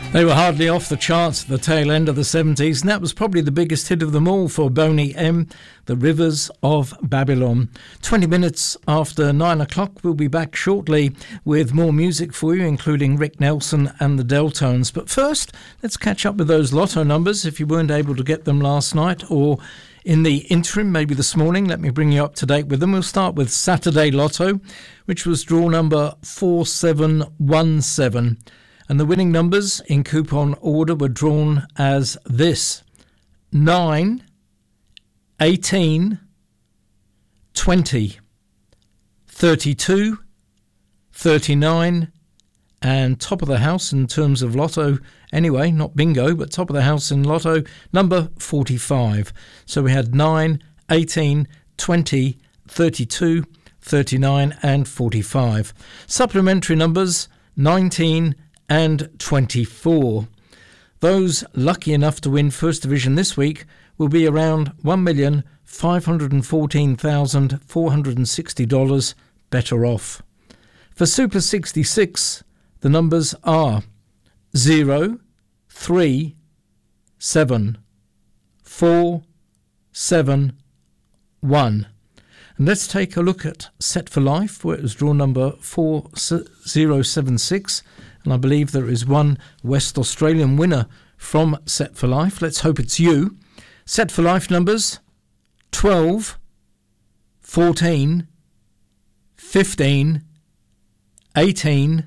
They were hardly off the charts at the tail end of the 70s, and that was probably the biggest hit of them all for Boney M, The Rivers of Babylon. 20 minutes after 9 o'clock, we'll be back shortly with more music for you, including Rick Nelson and the Deltones. But first, let's catch up with those lotto numbers if you weren't able to get them last night or in the interim, maybe this morning. Let me bring you up to date with them. We'll start with Saturday Lotto, which was draw number 4717. And the winning numbers in coupon order were drawn as this: 9, 18, 20, 32, 39, and top of the house in terms of lotto, anyway, not bingo, but top of the house in lotto, number 45. So we had 9, 18, 20, 32, 39 and 45. Supplementary numbers 19 and 24. Those lucky enough to win First Division this week will be around $1,514,460 better off. For Super 66, the numbers are 0, 3, 7, 4, 7, 1. And let's take a look at Set for Life, where it was draw number 4076. And I believe there is one West Australian winner from Set for Life. Let's hope it's you. Set for Life numbers 12, 14, 15, 18,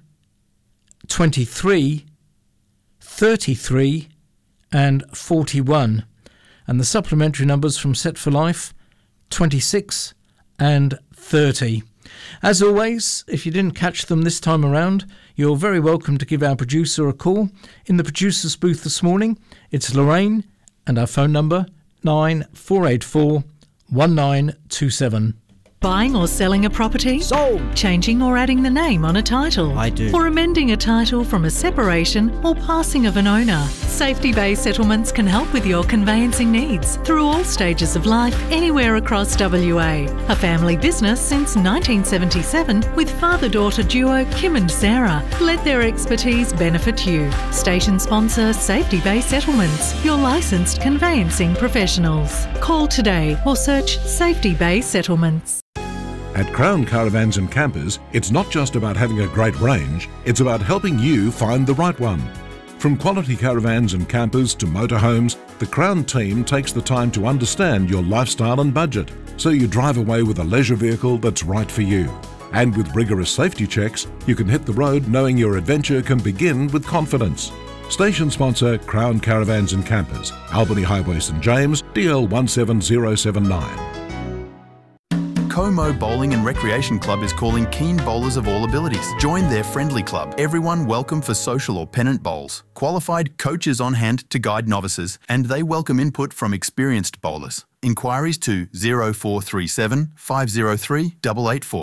23, 33 and 41. And the supplementary numbers from Set for Life 26 and 30. As always, if you didn't catch them this time around, you're very welcome to give our producer a call. In the producer's booth this morning, it's Lorraine, and our phone number 9484 1927. Buying or selling a property? Sold. Changing or adding the name on a title? I do. Or amending a title from a separation or passing of an owner? Safety Bay Settlements can help with your conveyancing needs through all stages of life, anywhere across WA. A family business since 1977 with father-daughter duo Kim and Sarah. Let their expertise benefit you. Station sponsor Safety Bay Settlements, your licensed conveyancing professionals. Call today or search Safety Bay Settlements. At Crown Caravans and Campers, it's not just about having a great range, it's about helping you find the right one. From quality caravans and campers to motorhomes, the Crown team takes the time to understand your lifestyle and budget, so you drive away with a leisure vehicle that's right for you. And with rigorous safety checks, you can hit the road knowing your adventure can begin with confidence. Station sponsor Crown Caravans and Campers, Albany Highway St James, DL 17079. Como Bowling and Recreation Club is calling keen bowlers of all abilities. Join their friendly club. Everyone welcome for social or pennant bowls. Qualified coaches on hand to guide novices, and they welcome input from experienced bowlers. Inquiries to 0437 503 884.